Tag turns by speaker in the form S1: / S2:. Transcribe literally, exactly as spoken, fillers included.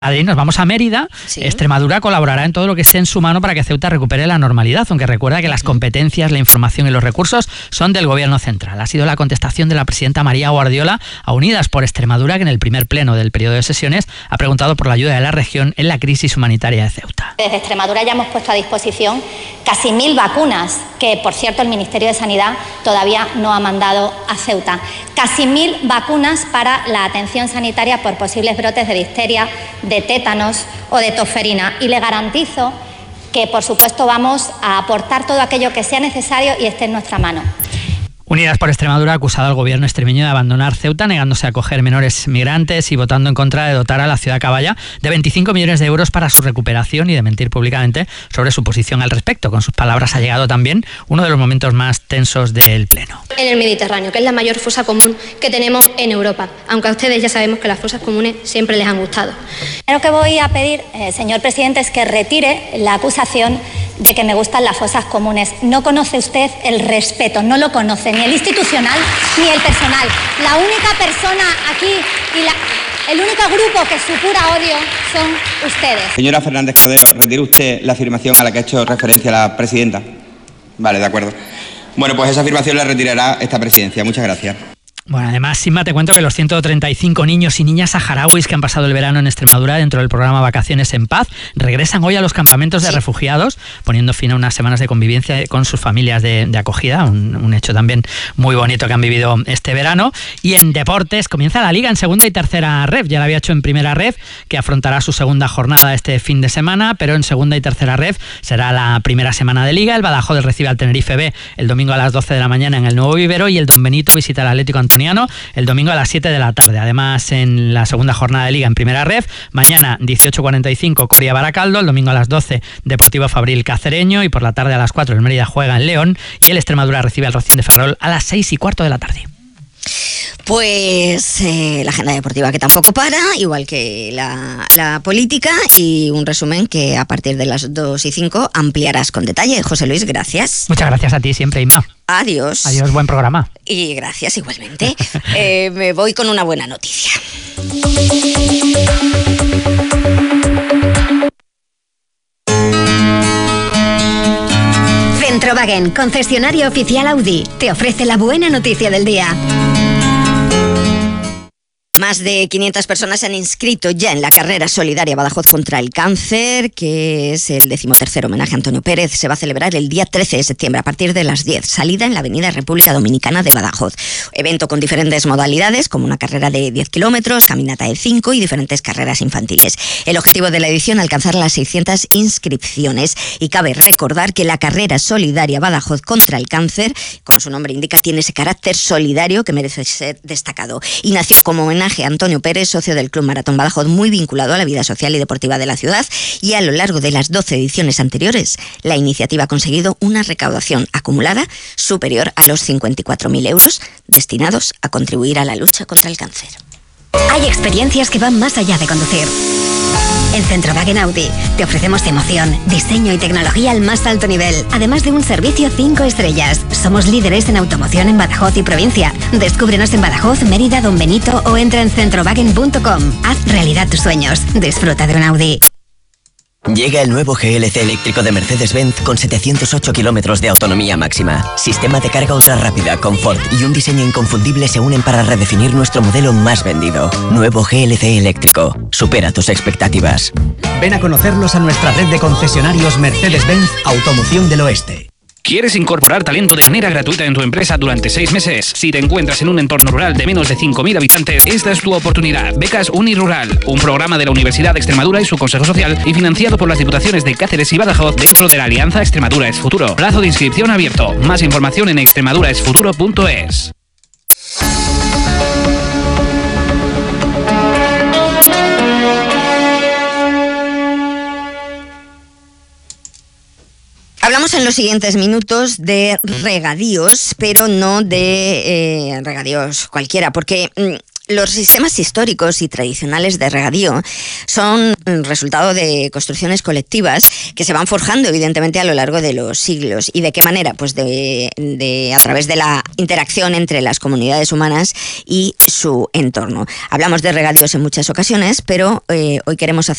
S1: Adri, nos vamos a Mérida. Sí. Extremadura colaborará en todo lo que esté en su mano para que Ceuta recupere la normalidad, aunque recuerda que las competencias, la información y los recursos son del Gobierno central. Ha sido la contestación de la presidenta María Guardiola a Unidas por Extremadura, que en el primer pleno del periodo de sesiones ha preguntado por la ayuda de la región en la crisis humanitaria de Ceuta.
S2: Desde Extremadura ya hemos puesto a disposición casi mil vacunas, que por cierto el Ministerio de Sanidad todavía no ha mandado a Ceuta. Casi mil vacunas para la atención sanitaria por posibles brotes de difteria, de tétanos o de tosferina, y le garantizo que por supuesto vamos a aportar todo aquello que sea necesario y esté en nuestra mano.
S1: Unidas por Extremadura ha acusado al gobierno extremeño de abandonar Ceuta, negándose a acoger menores migrantes y votando en contra de dotar a la ciudad caballa de veinticinco millones de euros para su recuperación y de mentir públicamente sobre su posición al respecto. Con sus palabras ha llegado también uno de los momentos más tensos del Pleno.
S3: En el Mediterráneo, que es la mayor fosa común que tenemos en Europa, aunque a ustedes ya sabemos que las fosas comunes siempre les han gustado.
S2: Lo que voy a pedir, eh, señor presidente, es que retire la acusación de que me gustan las fosas comunes. No conoce usted el respeto, no lo conoce, ni el institucional ni el personal. La única persona aquí y la, el único grupo que supura odio son ustedes.
S4: Señora Fernández Cordero, ¿retira usted la afirmación a la que ha hecho referencia la presidenta? Vale, de acuerdo. Bueno, pues esa afirmación la retirará esta presidencia. Muchas gracias.
S1: Bueno, además, Sima, te cuento que los ciento treinta y cinco niños y niñas saharauis que han pasado el verano en Extremadura dentro del programa Vacaciones en Paz regresan hoy a los campamentos de sí. refugiados, poniendo fin a unas semanas de convivencia con sus familias de, de acogida, un, un hecho también muy bonito que han vivido este verano. Y en deportes comienza la Liga en segunda y tercera ref. Ya la había hecho en primera ref, que afrontará su segunda jornada este fin de semana, pero en segunda y tercera ref será la primera semana de Liga. El Badajoz recibe al Tenerife B el domingo a las doce de la mañana en el Nuevo Vivero y el Don Benito visita al Atlético Antoniano el domingo a las siete de la tarde. Además, en la segunda jornada de Liga en primera ref, mañana dieciocho cuarenta y cinco Coria Baracaldo, el domingo a las doce Deportivo Fabril Cacereño y por la tarde a las cuatro el Mérida juega en León y el Extremadura recibe al Rocín de Ferrol a las seis y cuarto de la tarde.
S5: Pues eh, la agenda deportiva que tampoco para, igual que la, la política, y un resumen que a partir de las dos y cinco ampliarás con detalle. José Luis, gracias.
S1: Muchas gracias a ti siempre, Inma.
S5: Adiós.
S1: Adiós, buen programa.
S5: Y gracias igualmente. eh, me voy con una buena noticia.
S6: Centrowagen, concesionario oficial Audi, te ofrece la buena noticia del día.
S5: Más de quinientas personas se han inscrito ya en la carrera solidaria Badajoz contra el cáncer, que es el decimotercer homenaje a Antonio Pérez. Se va a celebrar el día trece de septiembre a partir de las diez. Salida en la avenida República Dominicana de Badajoz. Evento con diferentes modalidades, como una carrera de diez kilómetros, caminata de cinco y diferentes carreras infantiles. El objetivo de la edición, alcanzar las seiscientas inscripciones. Y cabe recordar que la carrera solidaria Badajoz contra el cáncer, como su nombre indica, tiene ese carácter solidario que merece ser destacado. Y nació como homenaje a Antonio Pérez, socio del Club Maratón Badajoz, muy vinculado a la vida social y deportiva de la ciudad, y a lo largo de las doce ediciones anteriores, la iniciativa ha conseguido una recaudación acumulada superior a los cincuenta y cuatro mil euros destinados a contribuir a la lucha contra el cáncer.
S6: Hay experiencias que van más allá de conducir. En Centrowagen Audi te ofrecemos emoción, diseño y tecnología al más alto nivel, además de un servicio cinco estrellas. Somos líderes en automoción en Badajoz y provincia. Descúbrenos en Badajoz, Mérida, Don Benito o entra en centrowagen punto com. Haz realidad tus sueños. Disfruta de un Audi.
S7: Llega el nuevo G L C eléctrico de Mercedes-Benz con setecientos ocho kilómetros de autonomía máxima. Sistema de carga ultra rápida, confort y un diseño inconfundible se unen para redefinir nuestro modelo más vendido. Nuevo G L C eléctrico. Supera tus expectativas.
S8: Ven a conocerlos a nuestra red de concesionarios Mercedes-Benz Automoción del Oeste.
S9: ¿Quieres incorporar talento de manera gratuita en tu empresa durante seis meses? Si te encuentras en un entorno rural de menos de cinco mil habitantes, esta es tu oportunidad. Becas Unirural, un programa de la Universidad de Extremadura y su Consejo Social y financiado por las Diputaciones de Cáceres y Badajoz dentro de la Alianza Extremadura es Futuro. Plazo de inscripción abierto. Más información en extremaduraesfuturo punto es.
S5: Hablamos en los siguientes minutos de regadíos, pero no de eh, regadíos cualquiera, porque mmm, los sistemas históricos y tradicionales de regadío son resultado de construcciones colectivas que se van forjando evidentemente a lo largo de los siglos. ¿Y de qué manera? Pues de, de a través de la interacción entre las comunidades humanas y su entorno. Hablamos de regadíos en muchas ocasiones, pero eh, hoy queremos hacer